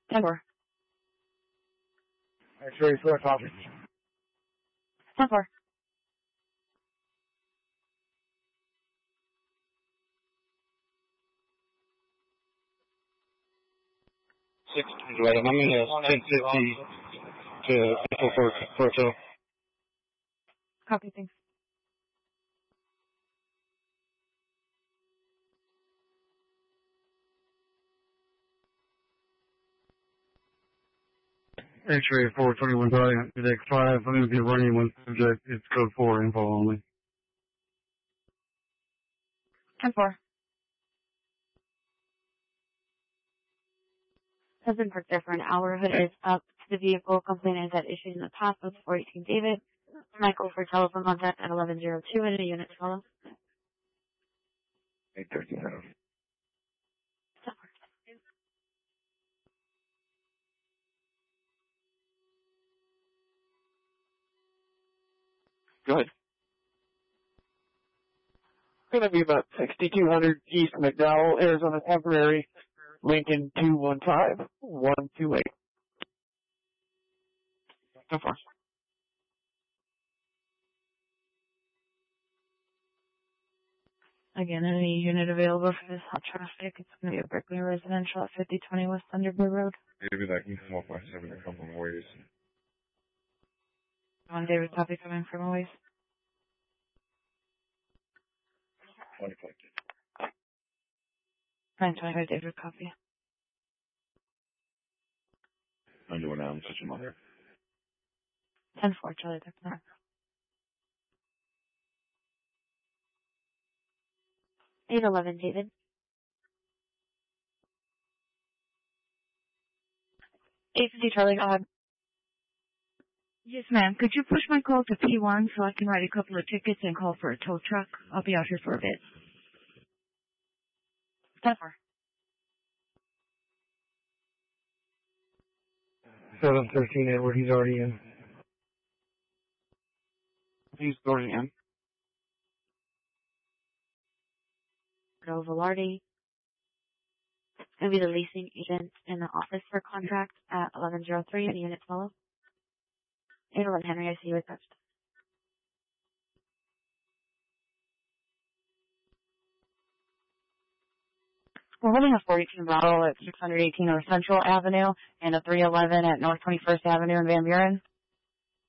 10-4. X-ray 4, copy. 10-4. Right, I'm in 1050 to Fort Hill. Copy, thanks. X-ray 421 Charlie, X5, I'm going to be running one subject, it's code 4, info only. 10-4. Has been parked there for an hour. Hood is up to the vehicle. Complaint is that issues in the past with 418 David. Michael for telephone contact at 1102 and a unit to follow. 837. Go ahead. Going to be about 6200 East McDowell, Arizona temporary, Lincoln 215-128. So far. Again, any unit available for this hot traffic. It's going to be a Berkeley residential at 5020 West Thunderbird Road. Maybe that can come off my 7 a couple more ways. One David copy coming from a ways. 25. 925 David copy. I'm doing now, I'm such a mother. 10-4 Charlie Techno. 811 David. 850 Charlie, go ahead. Yes, ma'am. Could you push my call to P1 so I can write a couple of tickets and call for a tow truck? I'll be out here for a bit. 10-4. 713 Edward, he's already in. He's going in. Joe Velarde. It's going to be the leasing agent in the office for contract at 1103 and unit 12. 811 Henry, I see you attached. We're holding a 418 Bravo at 618 North Central Avenue and a 311 at North 21st Avenue in Van Buren.